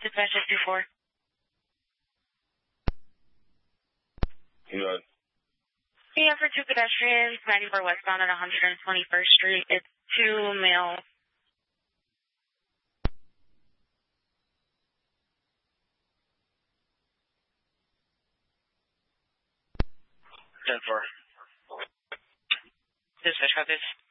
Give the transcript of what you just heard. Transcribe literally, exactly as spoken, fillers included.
Dispatch two four. You know, Yeah, for two pedestrians, ninety-four westbound at one hundred twenty-first Street. It's two male. ten four. Dispatch copies.